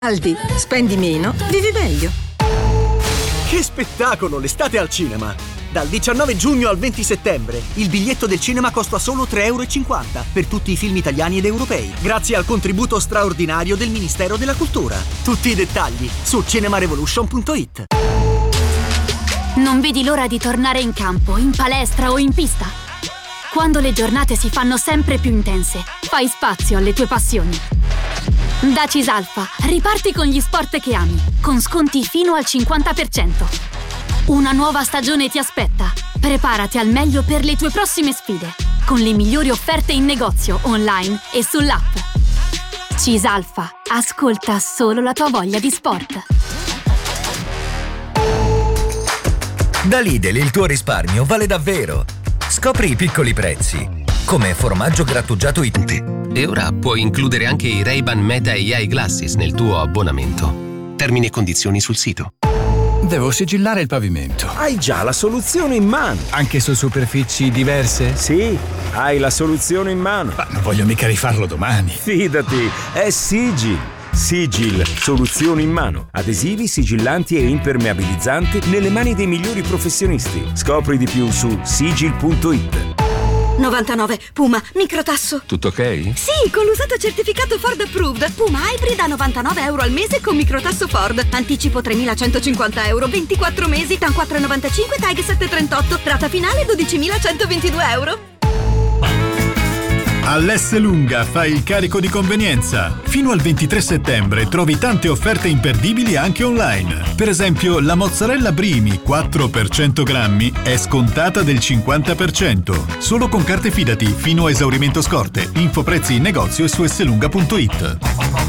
Aldi, spendi meno, vivi meglio. Che spettacolo, l'estate al cinema! Dal 19 giugno al 20 settembre il biglietto del cinema costa solo 3,50 € per tutti i film italiani ed europei, grazie al contributo straordinario del Ministero della Cultura. Tutti i dettagli su cinemarevolution.it. Non vedi l'ora di tornare in campo, in palestra o in pista? Quando le giornate si fanno sempre più intense, fai spazio alle tue passioni. Da Cisalfa, riparti con gli sport che ami, con sconti fino al 50%. Una nuova stagione ti aspetta. Preparati al meglio per le tue prossime sfide, con le migliori offerte in negozio, online e sull'app. Cisalfa, ascolta solo la tua voglia di sport. Da Lidl il tuo risparmio vale davvero. Scopri i piccoli prezzi, come formaggio grattugiato IT. E ora puoi includere anche i Ray-Ban Meta AI Glasses nel tuo abbonamento. Termini e condizioni sul sito. Devo sigillare il pavimento. Hai già la soluzione in mano. Anche su superfici diverse? Sì, hai la soluzione in mano. Ma non voglio mica rifarlo domani. Fidati, è Sigil. Sigil, soluzioni in mano. Adesivi, sigillanti e impermeabilizzanti nelle mani dei migliori professionisti. Scopri di più su sigil.it. 99, Puma, microtasso. Tutto ok? Sì, con l'usato certificato Ford Approved. Puma Hybrid a 99 € al mese con microtasso Ford. Anticipo 3.150 €, 24 mesi, TAN 4,95, TAG 7,38. Rata finale 12.122 €. All'S Lunga fai il carico di convenienza. Fino al 23 settembre trovi tante offerte imperdibili anche online. Per esempio, la mozzarella Brimi 4 per 100 grammi è scontata del 50%. Solo con carte Fidati fino a esaurimento scorte. Info prezzi in negozio e su slunga.it.